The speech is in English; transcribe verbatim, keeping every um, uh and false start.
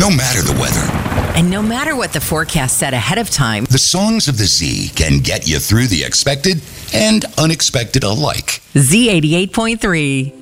No matter the weather, And no matter what the forecast said ahead of time, the songs of the Z can get you through the expected and unexpected alike. Z eighty-eight point three.